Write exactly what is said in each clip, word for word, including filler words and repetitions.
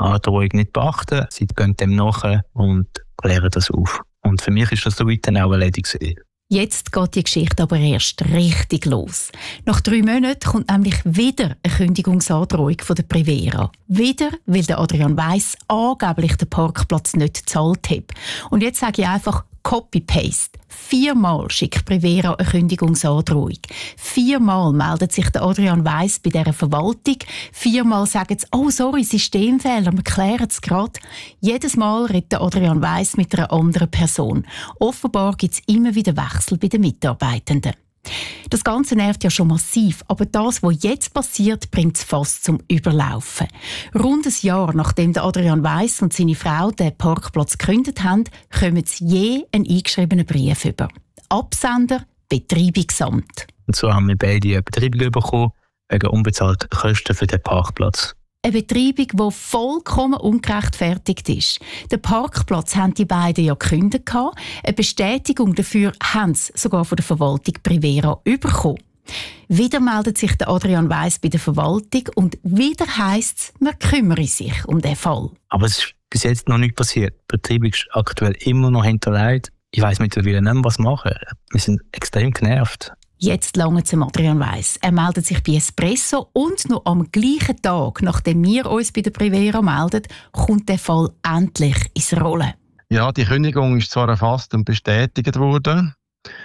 Androhung nicht beachten. Sie gehen dem nach und klären das auf. Und für mich ist das soweit dann auch erledigt. Jetzt geht die Geschichte aber erst richtig los. Nach drei Monaten kommt nämlich wieder eine Kündigungsandrohung von der Privera. Wieder, weil der Adrian Weiss angeblich den Parkplatz nicht gezahlt hat. Und jetzt sage ich einfach Copy-Paste. Viermal schickt Privera eine Kündigungsandrohung. Viermal meldet sich der Adrian Weiss bei dieser Verwaltung. Viermal sagen sie, oh sorry, Systemfehler, wir klären es gerade. Jedes Mal redet der Adrian Weiss mit einer anderen Person. Offenbar gibt es immer wieder Wechsel bei den Mitarbeitenden. Das Ganze nervt ja schon massiv, aber das, was jetzt passiert, bringt es fast zum Überlaufen. Rund ein Jahr nachdem der Adrian Weiss und seine Frau den Parkplatz gekündigt haben, kommen sie je einen eingeschriebenen Brief über. Absender Betreibungsamt. Und so haben wir beide eine Betreibung bekommen wegen unbezahlter Kosten für den Parkplatz. Eine Betreibung, die vollkommen ungerechtfertigt ist. Den Parkplatz haben die beiden ja gekündigt. Eine Bestätigung dafür haben sie sogar von der Verwaltung Privera bekommen. Wieder meldet sich der Adrian Weiss bei der Verwaltung und wieder heisst es, man kümmere sich um den Fall. Aber es ist bis jetzt noch nichts passiert. Die Betreibung ist aktuell immer noch hinterlegt. Ich weiss mittlerweile nicht mehr, was machen. Wir sind extrem genervt. Jetzt lange zum Adrian Weiss. Er meldet sich bei Espresso und noch am gleichen Tag, nachdem wir uns bei der Privera melden, kommt der Fall endlich ins Rollen. Ja, die Kündigung ist zwar erfasst und bestätigt worden,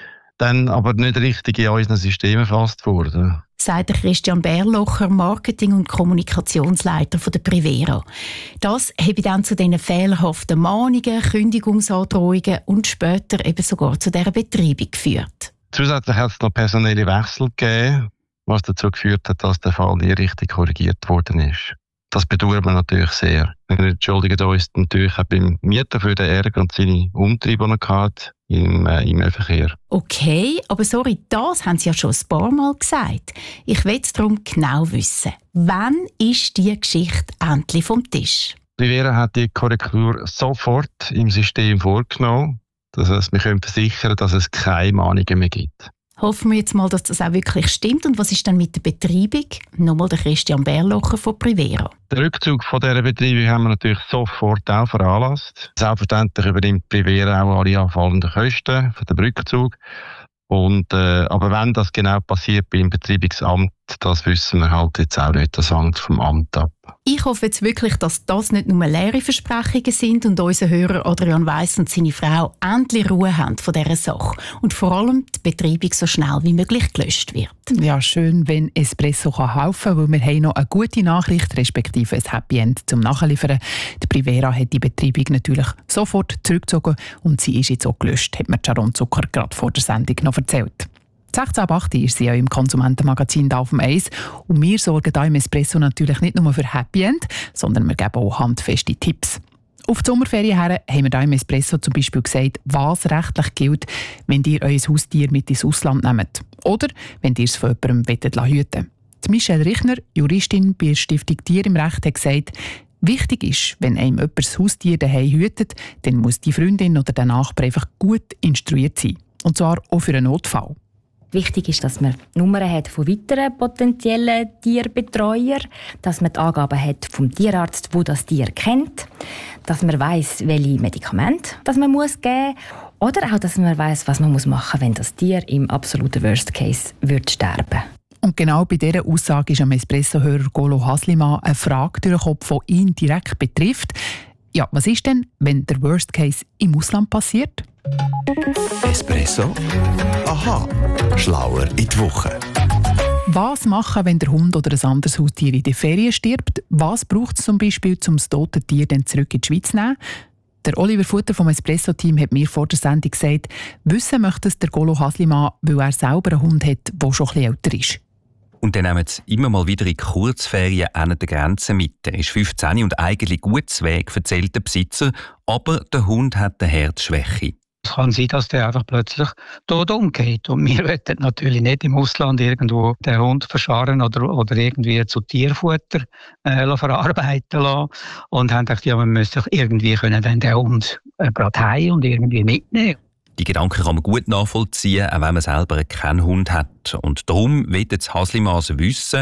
dann aber nicht richtig in unseren Systemen erfasst worden. Sagt Christian Bärlocher, Marketing- und Kommunikationsleiter der Privera. Das habe dann zu diesen fehlerhaften Mahnungen, Kündigungsandrohungen und später eben sogar zu dieser Betreibung geführt. Zusätzlich hat es noch personelle Wechsel gegeben, was dazu geführt hat, dass der Fall nie richtig korrigiert worden ist. Das bedauern wir natürlich sehr. Wir entschuldigen uns natürlich auch beim Mieter für den Ärger und seine Umtriebe, die er hatte im äh, E-Mail-Verkehr. Okay, aber sorry, das haben Sie ja schon ein paar Mal gesagt. Ich will es darum genau wissen. Wann ist diese Geschichte endlich vom Tisch? Privera hat die Korrektur sofort im System vorgenommen. Das heisst, wir können versichern, dass es keine Mahnungen mehr gibt. Hoffen wir jetzt mal, dass das auch wirklich stimmt. Und was ist dann mit der Betreibung? Nochmal der Christian Bärlocher von Privera. Den Rückzug von dieser Betreibung haben wir natürlich sofort auch veranlasst. Selbstverständlich übernimmt Privera auch alle anfallenden Kosten für den Rückzug. Und, äh, aber wenn das genau passiert beim Betreibungsamt, das wissen wir halt jetzt auch nicht. Das hängt vom Amt ab. Ich hoffe jetzt wirklich, dass das nicht nur leere Versprechungen sind und unser Hörer Adrian Weiss und seine Frau endlich Ruhe haben von dieser Sache und vor allem die Betreibung so schnell wie möglich gelöscht wird. Ja, schön, wenn Espresso kann helfen kann, weil wir haben noch eine gute Nachricht, respektive ein Happy End zum Nachliefern. Die Privera hat die Betreibung natürlich sofort zurückgezogen und sie ist jetzt auch gelöscht, hat mir Sharon Zucker gerade vor der Sendung noch erzählt. sechzehn ab acht ist sie ja im Konsumentenmagazin da auf dem Eis. Und wir sorgen hier im Espresso natürlich nicht nur für Happy End, sondern wir geben auch handfeste Tipps. Auf die Sommerferien her haben wir hier im Espresso zum Beispiel gesagt, was rechtlich gilt, wenn ihr euer Haustier mit ins Ausland nehmt. Oder wenn ihr es von jemandem hüten wollt. Michelle Richner, Juristin bei der Stiftung Tier im Recht, hat gesagt, wichtig ist, wenn einem jemand das Haustier daheim hütet, dann muss die Freundin oder der Nachbar einfach gut instruiert sein. Und zwar auch für einen Notfall. Wichtig ist, dass man Nummern hat von weiteren potenziellen Tierbetreuern, dass man die Angaben hat vom Tierarzt, der das Tier kennt, dass man weiss, welche Medikamente das man muss geben muss oder auch, dass man weiss, was man machen muss, wenn das Tier im absoluten Worst Case würde sterben. Und genau bei dieser Aussage ist am Espresso-Hörer Golo Haslimann eine Frage durch den Kopf, die ihn direkt betrifft. Ja, was ist denn, wenn der Worst Case im Ausland passiert? Espresso? Aha, schlauer in die Woche. Was machen, wenn der Hund oder ein anderes Haustier in den Ferien stirbt? Was braucht es zum Beispiel, um das tote Tier dann zurück in die Schweiz zu nehmen? Der Oliver Futter vom Espresso-Team hat mir vor der Sendung gesagt, wissen möchte es der Golo Haslimann, weil er selber einen Hund hat, der schon etwas älter ist. Und dann nehmen sie immer mal wieder in Kurzferien an der Grenze mit. Er ist fünfzehn und eigentlich gut Weg, erzählt der Besitzer, aber der Hund hat eine Herzschwäche. Es kann sein, dass der einfach plötzlich tot umgeht. Und wir wollen natürlich nicht im Ausland irgendwo den Hund verscharren oder, oder irgendwie zu Tierfutter äh, verarbeiten lassen. Und haben gedacht, ja, man müsste irgendwie können dann den Hund äh, gerade heim und irgendwie mitnehmen. Die Gedanken kann man gut nachvollziehen, auch wenn man selber keinen Hund hat. Und darum will jetzt Haslimann wissen,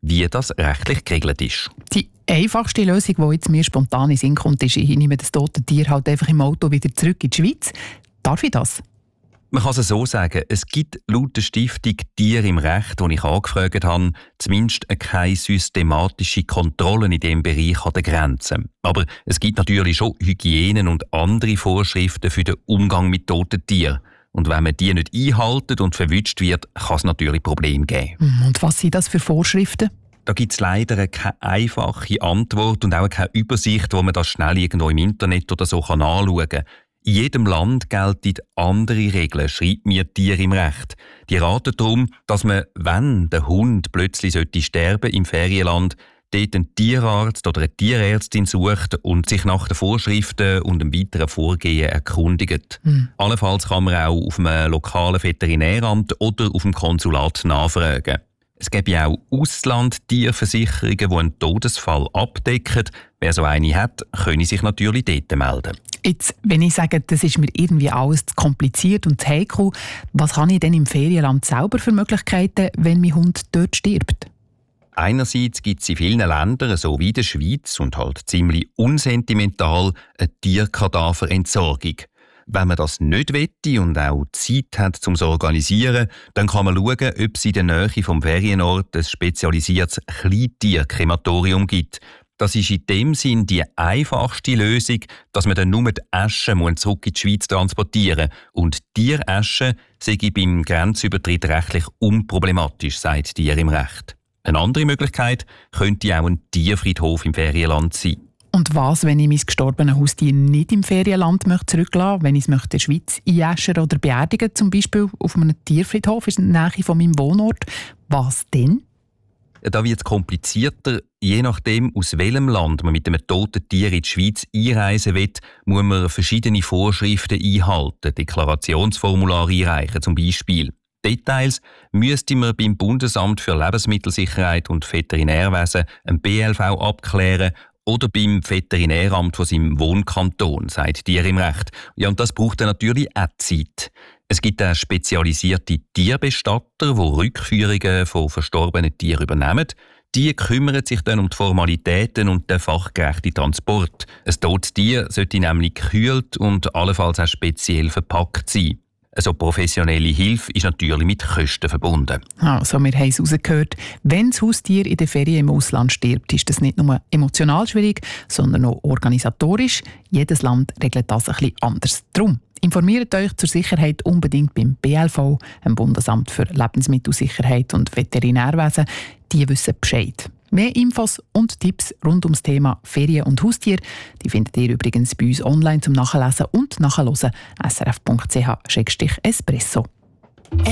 wie das rechtlich geregelt ist. Die einfachste Lösung, die jetzt mir spontan in den Sinn kommt, ist, ich nehme das tote Tier halt einfach im Auto wieder zurück in die Schweiz. Darf ich das? Man kann es so sagen, es gibt laut der Stiftung Tier im Recht, die ich angefragt habe, zumindest keine systematische Kontrollen in diesem Bereich an den Grenzen. Aber es gibt natürlich schon Hygienen und andere Vorschriften für den Umgang mit toten Tieren. Und wenn man die nicht einhält und verwünscht wird, kann es natürlich Probleme geben. Und was sind das für Vorschriften? Da gibt es leider keine einfache Antwort und auch keine Übersicht, wo man das schnell irgendwo im Internet oder so anschauen kann. In jedem Land gelten andere Regeln, schreibt mir Tier im Recht. Die raten darum, dass man, wenn der Hund plötzlich sollte sterben im Ferienland, dort einen Tierarzt oder eine Tierärztin sucht und sich nach den Vorschriften und dem weiteren Vorgehen erkundigt. Mhm. Allenfalls kann man auch auf einem lokalen Veterinäramt oder auf dem Konsulat nachfragen. Es gibt ja auch Auslandtierversicherungen, die einen Todesfall abdecken. Wer so eine hat, könne sich natürlich dort melden. Jetzt, wenn ich sage, das ist mir irgendwie alles zu kompliziert und zu heikel, was habe ich denn im Ferienland selber für Möglichkeiten, wenn mein Hund dort stirbt? Einerseits gibt es in vielen Ländern, so wie in der Schweiz, und halt ziemlich unsentimental, eine Tierkadaverentsorgung. Wenn man das nicht wette und auch Zeit hat, um es zu organisieren, dann kann man schauen, ob es in der Nähe vom Ferienort ein spezialisiertes Kleintierkrematorium gibt. Das ist in dem Sinn die einfachste Lösung, dass man dann nur die Asche zurück in die Schweiz transportieren muss. Und Tieräsche sei beim Grenzübertritt rechtlich unproblematisch, sagt Tier im Recht. Eine andere Möglichkeit könnte auch ein Tierfriedhof im Ferienland sein. Und was, wenn ich mein gestorbenes Haustier nicht im Ferienland möchte zurücklassen möchte, wenn ich es möchte in der Schweiz einäschern oder beerdigen, zum Beispiel auf einem Tierfriedhof in der Nähe von meinem Wohnort? Was denn? Da wird es komplizierter. Je nachdem, aus welchem Land man mit einem toten Tier in die Schweiz einreisen will, muss man verschiedene Vorschriften einhalten, Deklarationsformulare einreichen zum Beispiel. Details müsste man beim Bundesamt für Lebensmittelsicherheit und Veterinärwesen, ein B L V, abklären oder beim Veterinäramt von seinem Wohnkanton, sagt Tier im Recht. Ja, und das braucht dann natürlich auch Zeit. Es gibt auch spezialisierte Tierbestatter, die Rückführungen von verstorbenen Tieren übernehmen. Die kümmern sich dann um die Formalitäten und den fachgerechten Transport. Ein totes Tier sollte nämlich gekühlt und allenfalls auch speziell verpackt sein. Also professionelle Hilfe ist natürlich mit Kosten verbunden. Also, wir haben es rausgehört, wenn das Haustier in der Ferien im Ausland stirbt, ist das nicht nur emotional schwierig, sondern auch organisatorisch. Jedes Land regelt das ein bisschen anders. Darum informiert euch zur Sicherheit unbedingt beim B L V, dem Bundesamt für Lebensmittelsicherheit und Veterinärwesen. Die wissen Bescheid. Mehr Infos und Tipps rund ums Thema Ferien und Haustier, die findet ihr übrigens bei uns online zum Nachlesen und Nachhören. S R F Punkt C H Espresso.